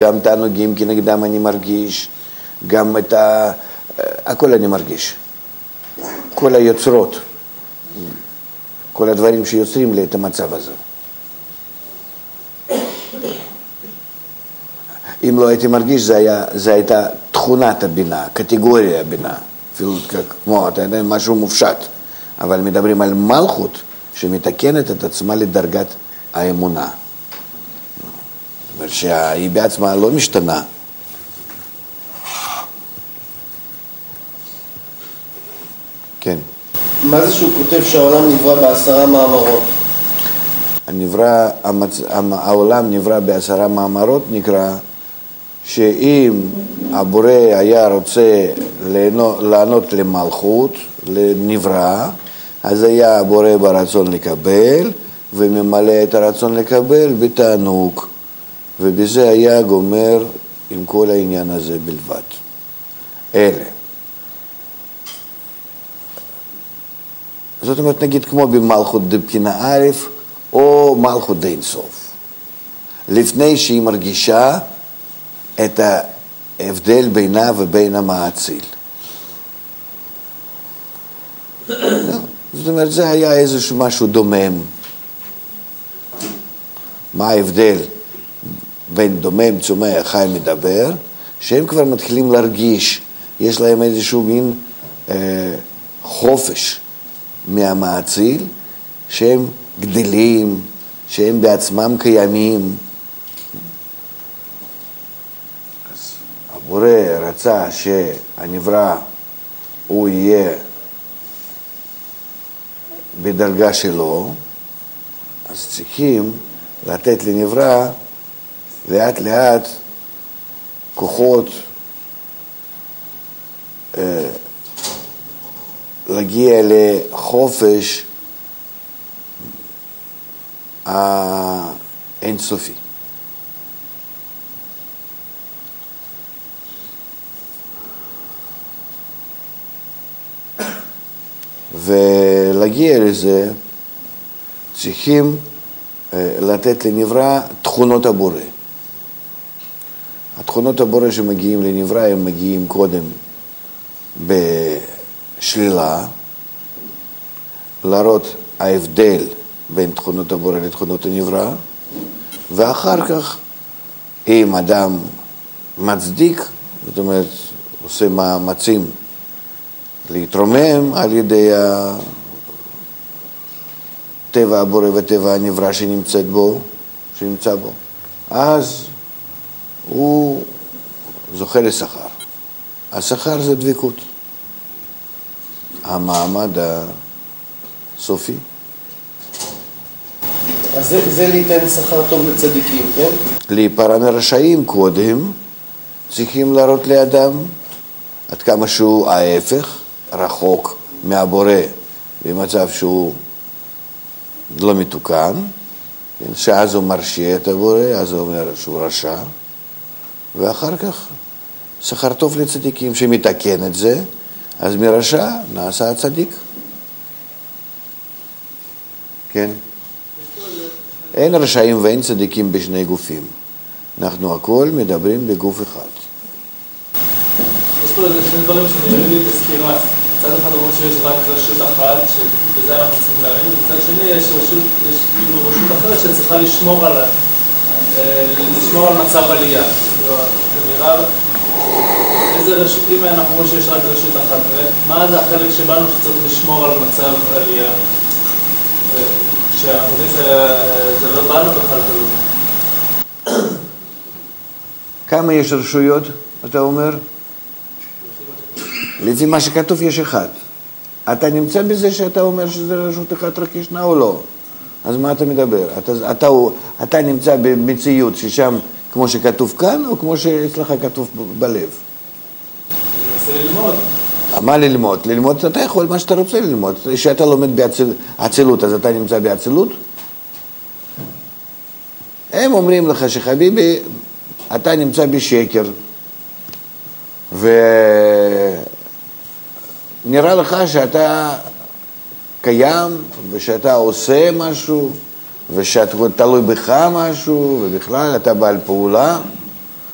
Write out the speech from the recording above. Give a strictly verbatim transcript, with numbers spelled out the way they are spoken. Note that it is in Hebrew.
גם תענוגים כנגדם אני מרגיש, גם את ה... הכל אני מרגיש. כל היוצרות, כל הדברים שיוצרים לי את המצב הזה. אם לא הייתי מרגיש, זה, היה, זה הייתה תכונת הבינה, קטגוריה הבינה, אפילו כמו, אתה יודע, משהו מופשט. אבל מדברים על מלכות שמתקנת את עצמה לדרגת האמונה. זאת אומרת שהיא בעצמה לא משתנה. כן. מה זה שהוא כותב שהעולם נברא בעשרה מאמרות? הנברא, המצ... העולם נברא בעשרה מאמרות נקרא שאם הבורא היה רוצה לענות, לענות למלכות, לנברא, אז היה הבורא ברצון לקבל וממלא את הרצון לקבל בתענוג, ובזה היה גומר עם כל העניין הזה בלבד. אלה. זאת אומרת, נגיד כמו במלכות דבחינה א' או מלכות דאין סוף. לפני שהיא מרגישה את ההבדל בינה ובין המאציל. זאת אומרת, זה היה איזשהו משהו דומם. מה ההבדל בין דומם, צומח, חי, מדבר? שהם כבר מתחילים להרגיש, יש להם איזשהו מין אה, חופש מהמאציל, שהם גדלים, שהם בעצמם קיימים. אז הבורא רצה שהנברא הוא יהיה בדרגה שלו, אז צריכים לתת לנברא לאט לאט כוחות אה, להגיע לחופש האינסופי. ולהגיע לזה צריכים לתת לנברא תכונות הבורא. התכונות הבורא שמגיעים לנברא הם מגיעים קודם בשלילה, להראות ההבדל בין תכונות הבורא לתכונות הנברא, ואחר כך אם אדם מצדיק, זאת אומרת עושה מאמצים להתרומם על ידי הטבע הבורא וטבע הנברא שנמצאת בו, שנמצא בו, אז הוא זוכה לשכר. השכר זה דבקות, המעמד הסופי. אז זה, זה ליתן שכר טוב לצדיקים, כן? להיפרע מרשעים קודם צריכים להראות לאדם עד כמה שהוא ההפך, רחוק מהבורא, במצב שהוא לא מתוקן, שאז הוא מרשיע את הבורא, אז הוא אומר שהוא רשע, ואחר כך שכר טוב לצדיקים שמתקן את זה, אז מרשע נעשה הצדיק. כן? אין רשעים ואין צדיקים בשני גופים. אנחנו הכל מדברים בגוף אחד. יש פה שני דברים שנראים לי בסקירה. מצד אחד אומרים שיש רק רשות אחת, שבזה אנחנו צריכים להבין, ומצד שני יש רשות, יש כאילו רשות אחרת שצריכה לשמור על, לשמור על מצב עלייה. זה נראה, איזה רשות, אם אנחנו אומרים שיש רק רשות אחת, מה זה החלק שבנו שצריך לשמור על מצב עלייה? שאנחנו יודעים שזה לא באנו בכלל כלום. כמה יש רשויות, אתה אומר? לפי מה שכתוב יש אחד. אתה נמצא בזה שאתה אומר שזה רשות אחת רק ישנה או לא? אז מה אתה מדבר? אתה, אתה, אתה נמצא במציאות ששם כמו שכתוב כאן או כמו שאצלך כתוב בלב? אני מנסה ללמוד. מה ללמוד? ללמוד אתה יכול מה שאתה רוצה ללמוד. כשאתה לומד בעצילות, אז אתה נמצא בעצילות? הם אומרים לך שחביבי, אתה נמצא בשקר, ונראה לך שאתה קיים, ושאתה עושה משהו, ושאתה תלוי בך משהו, ובכלל אתה בעל פעולה,